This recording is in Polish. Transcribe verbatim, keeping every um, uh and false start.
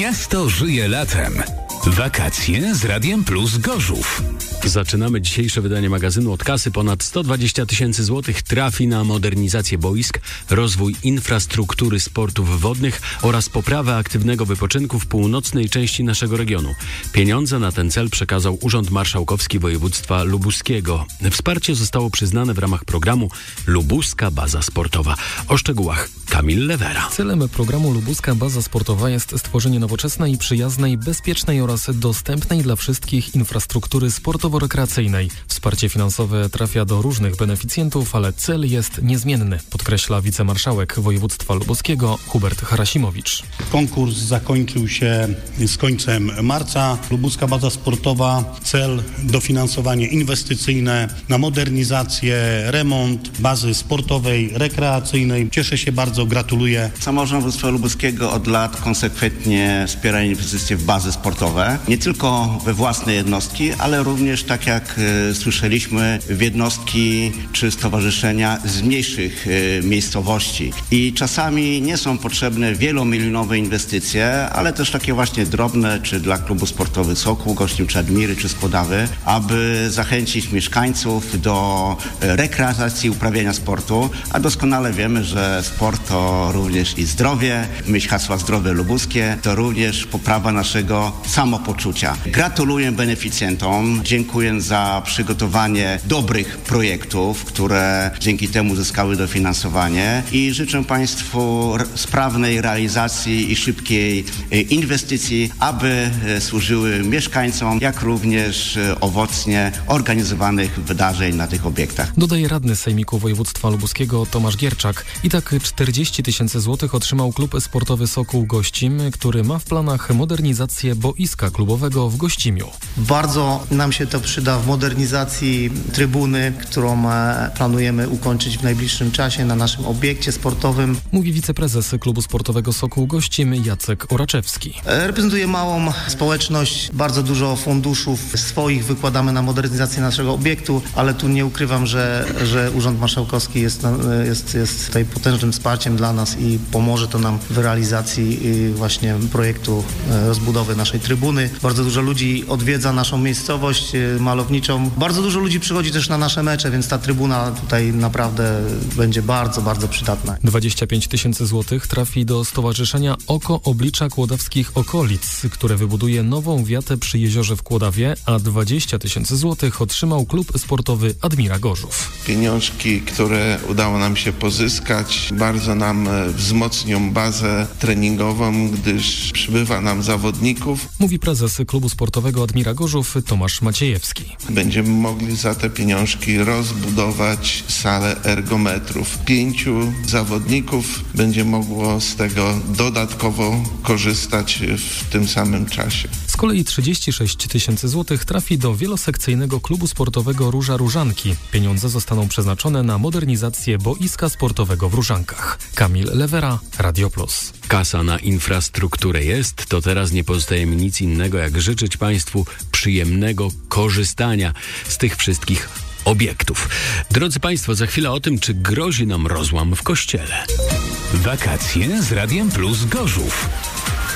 Miasto żyje latem. Wakacje z Radiem Plus Gorzów. Zaczynamy dzisiejsze wydanie magazynu od kasy. Ponad sto dwadzieścia tysięcy złotych trafi na modernizację boisk, rozwój infrastruktury sportów wodnych oraz poprawę aktywnego wypoczynku w północnej części naszego regionu. Pieniądze na ten cel przekazał Urząd Marszałkowski Województwa Lubuskiego. Wsparcie zostało przyznane w ramach programu Lubuska Baza Sportowa. O szczegółach Kamil Lewera. Celem programu Lubuska Baza Sportowa jest stworzenie nowoczesnej, przyjaznej, bezpiecznej oraz dostępnej dla wszystkich infrastruktury sportowo-rekreacyjnej. Wsparcie finansowe trafia do różnych beneficjentów, ale cel jest niezmienny, podkreśla wicemarszałek województwa lubuskiego Hubert Harasimowicz. Konkurs zakończył się z końcem marca. Lubuska Baza Sportowa, cel dofinansowanie inwestycyjne na modernizację, remont bazy sportowej, rekreacyjnej. Cieszę się bardzo, gratuluję. Samorząd województwa lubuskiego od lat konsekwentnie wspiera inwestycje w bazy sportowe. Nie tylko we własne jednostki, ale również, tak jak y, słyszeliśmy, w jednostki czy stowarzyszenia z mniejszych y, miejscowości. I czasami nie są potrzebne wielomilionowe inwestycje, ale też takie właśnie drobne, czy dla klubu sportowych Sokół, Gościm, czy Admiry, czy Skłodawy, aby zachęcić mieszkańców do y, rekreacji, uprawiania sportu, a doskonale wiemy, że sport to również i zdrowie. W myśl hasła Zdrowie Lubuskie to również poprawa naszego samopoczucia. Gratuluję beneficjentom, dziękuję za przygotowanie dobrych projektów, które dzięki temu zyskały dofinansowanie i życzę Państwu sprawnej realizacji i szybkiej inwestycji, aby służyły mieszkańcom, jak również owocnie organizowanych wydarzeń na tych obiektach. Dodaje radny Sejmiku Województwa Lubuskiego Tomasz Gierczak. I tak czterdzieści tysięcy złotych otrzymał klub sportowy Sokół Gościm, który ma w planach modernizację boiska klubowego w Gościmiu. Bardzo nam się to przyda w modernizacji trybuny, którą planujemy ukończyć w najbliższym czasie na naszym obiekcie sportowym. Mówi wiceprezes klubu sportowego Sokół Gościm Jacek Oraczewski. Reprezentuję małą społeczność, bardzo dużo funduszów swoich wykładamy na modernizację naszego obiektu, ale tu nie ukrywam, że, że Urząd Marszałkowski jest, jest, jest tutaj potężnym wsparciem dla nas i pomoże to nam w realizacji właśnie projektu rozbudowy naszej trybuny. Bardzo dużo ludzi odwiedza naszą miejscowość malowniczą. Bardzo dużo ludzi przychodzi też na nasze mecze, więc ta trybuna tutaj naprawdę będzie bardzo, bardzo przydatna. dwadzieścia pięć tysięcy złotych trafi do Stowarzyszenia Oko Oblicza Kłodawskich Okolic, które wybuduje nową wiatę przy jeziorze w Kłodawie, a dwadzieścia tysięcy złotych otrzymał klub sportowy Admira Gorzów. Pieniążki, które udało nam się pozyskać, bardzo nam wzmocnią bazę treningową, gdyż przybywa nam zawodników. Mówi prezes klubu sportowego Admira Gorzów Tomasz Maciejewski. Będziemy mogli za te pieniążki rozbudować salę ergometrów. Pięciu zawodników będzie mogło z tego dodatkowo korzystać w tym samym czasie. Z kolei trzydzieści sześć tysięcy złotych trafi do wielosekcyjnego klubu sportowego Róża Różanki. Pieniądze zostaną przeznaczone na modernizację boiska sportowego w Różankach. Kamil Lewera, Radio Plus. Kasa na infrastrukturę jest, to teraz nie pozostaje mi nic innego, jak życzyć Państwu przyjemnego korzystania z tych wszystkich obiektów. Drodzy Państwo, za chwilę o tym, czy grozi nam rozłam w kościele. Wakacje z Radiem Plus Gorzów.